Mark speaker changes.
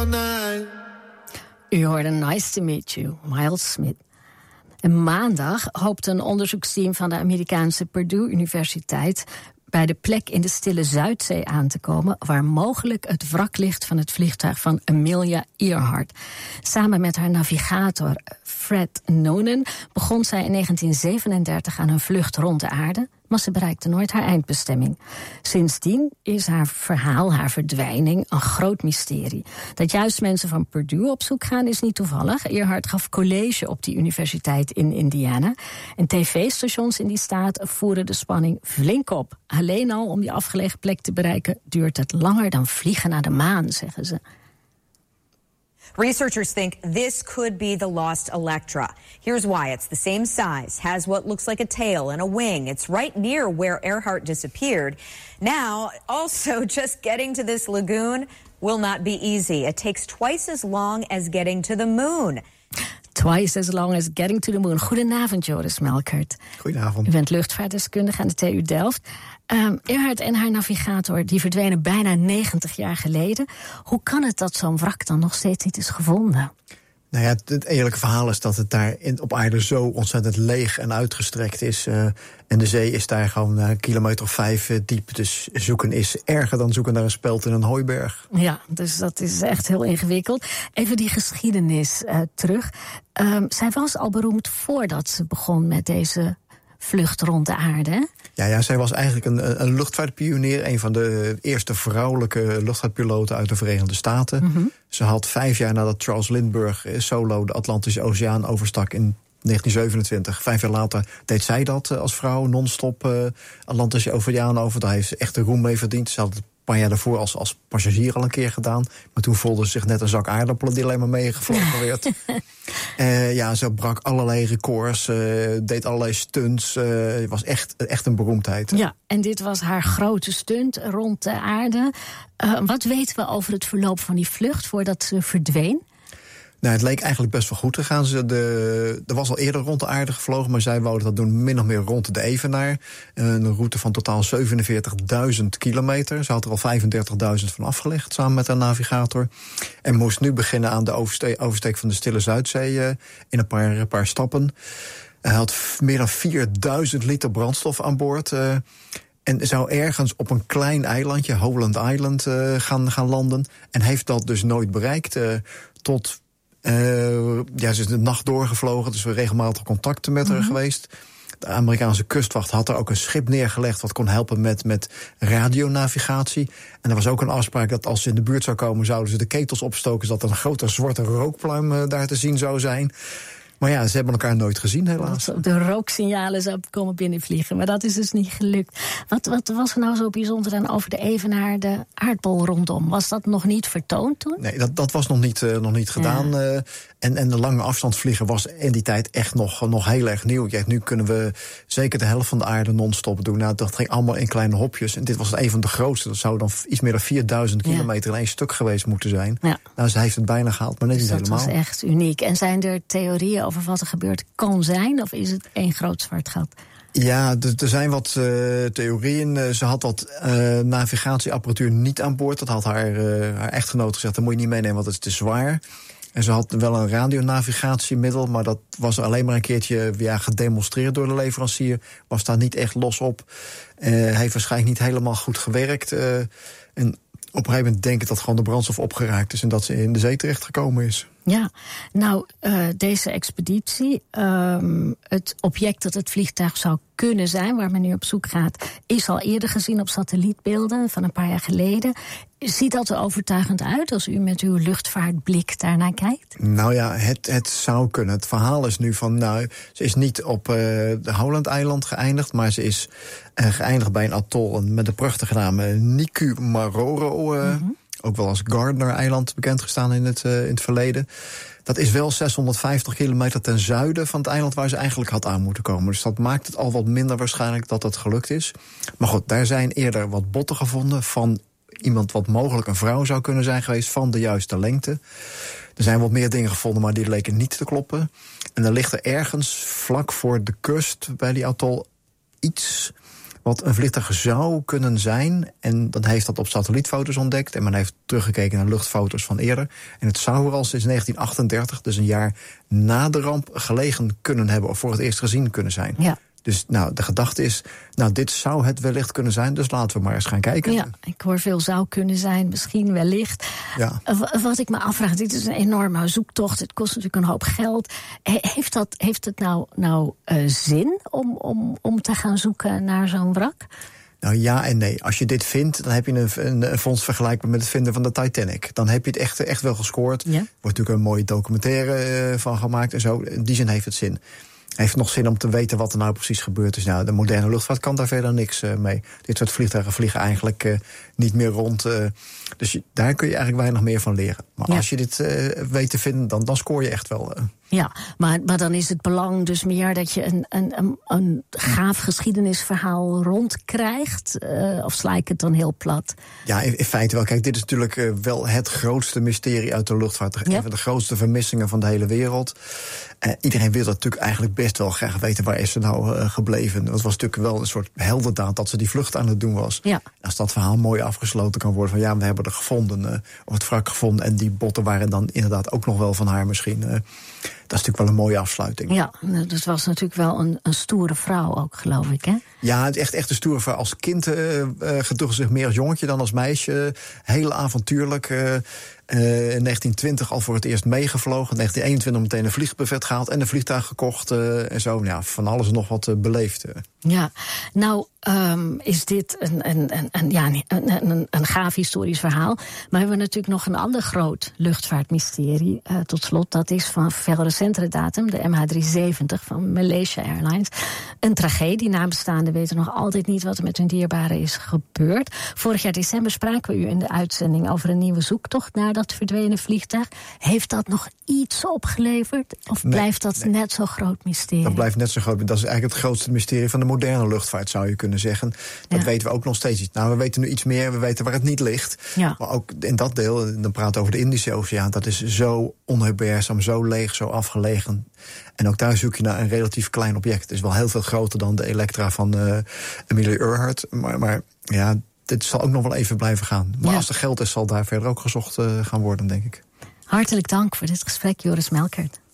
Speaker 1: U hoorde Nice to Meet You, Miles Smith. En maandag hoopt een onderzoeksteam van de Amerikaanse Purdue Universiteit bij de plek in de Stille Zuidzee aan te komen waar mogelijk het wrak ligt van het vliegtuig van Amelia Earhart. Samen met haar navigator Fred Noonan begon zij in 1937 aan een vlucht rond de aarde, maar ze bereikte nooit haar eindbestemming. Sindsdien is haar verhaal, haar verdwijning, een groot mysterie. Dat juist mensen van Purdue op zoek gaan is niet toevallig. Earhart gaf college op die universiteit in Indiana. En tv-stations in die staat voeren de spanning flink op. Alleen al om die afgelegen plek te bereiken duurt het langer dan vliegen naar de maan, zeggen ze.
Speaker 2: Researchers think this could be the lost Electra. Here's why. It's the same size, has what looks like a tail and a wing. It's right near where Earhart disappeared. Now, also, just getting to this lagoon will not be easy. It takes twice as long as getting to the moon.
Speaker 1: Twice as long as getting to the moon. Goedenavond, Joris Melkert.
Speaker 3: Goedenavond.
Speaker 1: U bent luchtvaartdeskundige aan de TU Delft. Earhart en haar navigator die verdwenen bijna 90 jaar geleden. Hoe kan het dat zo'n wrak dan nog steeds niet is gevonden?
Speaker 3: Nou ja, het eerlijke verhaal is dat het daar op aarde zo ontzettend leeg en uitgestrekt is. En de zee is daar gewoon een kilometer of 5 diep. Dus zoeken is erger dan zoeken naar een speld in een hooiberg.
Speaker 1: Ja, dus dat is echt heel ingewikkeld. Even die geschiedenis terug. Zij was al beroemd voordat ze begon met deze vlucht rond de aarde, hè?
Speaker 3: Ja, zij was eigenlijk een luchtvaartpionier. Een van de eerste vrouwelijke luchtvaartpiloten uit de Verenigde Staten. Mm-hmm. Ze had 5 jaar nadat Charles Lindbergh solo de Atlantische Oceaan overstak in 1927. 5 jaar later deed zij dat als vrouw, non-stop Atlantische Oceaan over. Daar heeft ze echt de roem mee verdiend. Ze had het een paar jaar daarvoor als passagier al een keer gedaan. Maar toen voelde ze zich net een zak aardappelen die alleen maar meegevlogen werd. Ze brak allerlei records, deed allerlei stunts. Het was echt een beroemdheid.
Speaker 1: Ja, en dit was haar grote stunt rond de aarde. Wat weten we over het verloop van die vlucht voordat ze verdween?
Speaker 3: Nou, het leek eigenlijk best wel goed te gaan. Er was al eerder rond de aarde gevlogen, maar zij wouden dat doen min of meer rond de Evenaar. Een route van totaal 47.000 kilometer. Ze had er al 35.000 van afgelegd, samen met haar navigator. En moest nu beginnen aan de oversteek van de Stille Zuidzee in een paar stappen. Hij had meer dan 4.000 liter brandstof aan boord. En zou ergens op een klein eilandje, Holland Island, gaan landen. En heeft dat dus nooit bereikt. Ze is de nacht doorgevlogen, dus we regelmatig contacten met haar geweest. De Amerikaanse kustwacht had er ook een schip neergelegd wat kon helpen met radionavigatie. En er was ook een afspraak dat als ze in de buurt zou komen, zouden ze de ketels opstoken, zodat er een grote zwarte rookpluim daar te zien zou zijn. Maar ja, ze hebben elkaar nooit gezien, helaas.
Speaker 1: De rooksignalen zou komen binnenvliegen, maar dat is dus niet gelukt. Wat was er nou zo bijzonder aan over de Evenaar, de aardbol rondom? Was dat nog niet vertoond toen?
Speaker 3: Nee, dat was nog niet gedaan. Ja. En de lange afstandsvliegen was in die tijd echt nog heel erg nieuw. Ja, nu kunnen we zeker de helft van de aarde non-stop doen. Nou, dat ging allemaal in kleine hopjes. En dit was een van de grootste. Dat zou dan iets meer dan 4.000 kilometer in één stuk geweest moeten zijn. Ja. Nou, ze heeft het bijna gehaald, maar net
Speaker 1: dus
Speaker 3: niet helemaal.
Speaker 1: Dat was echt uniek. En zijn er theorieën over wat er gebeurd kan zijn? Of is het één groot zwart gat?
Speaker 3: Ja, er zijn wat theorieën. Ze had wat navigatieapparatuur niet aan boord. Dat had haar echtgenoot gezegd, dat moet je niet meenemen, want het is te zwaar. En ze had wel een radionavigatiemiddel, maar dat was alleen maar een keertje gedemonstreerd door de leverancier. Was daar niet echt los op. Heeft waarschijnlijk niet helemaal goed gewerkt. En op een gegeven moment denk ik dat gewoon de brandstof opgeraakt is en dat ze in de zee terechtgekomen is.
Speaker 1: Ja, nou, deze expeditie, het object dat het vliegtuig zou kunnen zijn, waar men nu op zoek gaat, is al eerder gezien op satellietbeelden van een paar jaar geleden. Ziet dat er overtuigend uit als u met uw luchtvaartblik daarnaar kijkt? Nou ja,
Speaker 3: het zou kunnen. Het verhaal is nu van, ze is niet op de Holland-eiland geëindigd, maar ze is geëindigd bij een atol met de prachtige naam Nikumaroro. Ook wel als Gardner-eiland bekend gestaan in het verleden. Dat is wel 650 kilometer ten zuiden van het eiland waar ze eigenlijk had aan moeten komen. Dus dat maakt het al wat minder waarschijnlijk dat het gelukt is. Maar goed, daar zijn eerder wat botten gevonden van iemand wat mogelijk een vrouw zou kunnen zijn geweest van de juiste lengte. Er zijn wat meer dingen gevonden, maar die leken niet te kloppen. En dan ligt er ergens vlak voor de kust bij die atol iets wat een vliegtuig zou kunnen zijn. En dan heeft dat op satellietfoto's ontdekt. En men heeft teruggekeken naar luchtfoto's van eerder. En het zou er al sinds 1938, dus een jaar na de ramp, gelegen kunnen hebben of voor het eerst gezien kunnen zijn.
Speaker 1: Ja.
Speaker 3: Dus de gedachte is, dit zou het wellicht kunnen zijn, dus laten we maar eens gaan kijken.
Speaker 1: Ja, ik hoor veel zou kunnen zijn, misschien wellicht.
Speaker 3: Ja.
Speaker 1: Wat ik me afvraag, dit is een enorme zoektocht, het kost natuurlijk een hoop geld. Heeft het nou zin om te gaan zoeken naar zo'n wrak?
Speaker 3: Nou ja en nee. Als je dit vindt, dan heb je een fonds vergelijkbaar met het vinden van de Titanic. Dan heb je het echt wel gescoord. Ja. Er wordt natuurlijk een mooie documentaire van gemaakt en zo. In die zin heeft het zin. Heeft het nog zin om te weten wat er nou precies gebeurd is? Nou, de moderne luchtvaart kan daar verder niks mee. Dit soort vliegtuigen vliegen eigenlijk niet meer rond. Dus daar kun je eigenlijk weinig meer van leren. Maar als je dit weet te vinden, dan scoor je echt wel.
Speaker 1: Ja, maar dan is het belang dus meer dat je een gaaf geschiedenisverhaal rondkrijgt. Of sla ik het dan heel plat?
Speaker 3: Ja, in feite wel. Kijk, dit is natuurlijk wel het grootste mysterie uit de luchtvaart. Een van de grootste vermissingen van de hele wereld. Iedereen wil natuurlijk eigenlijk best wel graag weten, waar is ze nou gebleven. Het was natuurlijk wel een soort heldendaad dat ze die vlucht aan het doen was. Ja. Als dat verhaal mooi afgesloten kan worden van we hebben er gevonden, of het wrak gevonden, en die botten waren dan inderdaad ook nog wel van haar misschien. Dat is natuurlijk wel een mooie afsluiting. Ja,
Speaker 1: dat was natuurlijk wel een stoere vrouw ook, geloof ik, hè?
Speaker 3: Ja, het is echt een stoere vrouw. Als kind gedroeg zich meer als jongetje dan als meisje. Heel avontuurlijk. In 1920 al voor het eerst meegevlogen. In 1921 meteen een vliegbuffet gehaald en een vliegtuig gekocht en zo. Ja, van alles en nog wat beleefd.
Speaker 1: Ja, nou is dit een gaaf historisch verhaal. Maar we hebben natuurlijk nog een ander groot luchtvaartmysterie. Tot slot, dat is van veel recentere datum, de MH370 van Malaysia Airlines. Een tragedie. Nabestaanden weten nog altijd niet wat er met hun dierbaren is gebeurd. Vorig jaar december spraken we u in de uitzending over een nieuwe zoektocht naar dat verdwenen vliegtuig. Heeft dat nog iets opgeleverd? Of blijft dat net zo groot mysterie?
Speaker 3: Dat blijft net zo groot. Dat is eigenlijk het grootste mysterie van de moderne luchtvaart, zou je kunnen zeggen. Dat weten we ook nog steeds niet. Nou, we weten nu iets meer. We weten waar het niet ligt. Ja. Maar ook in dat deel, dan praten we over de Indische Oceaan. Dat is zo onherbergzaam, zo leeg, zo afgelegen. En ook daar zoek je naar een relatief klein object. Het is wel heel veel groter dan de Electra van Amelia Earhart. Maar ja, dit zal ook nog wel even blijven gaan. Maar als er geld is, zal daar verder ook gezocht gaan worden, denk ik.
Speaker 1: Hartelijk dank voor dit gesprek, Joris Melkert.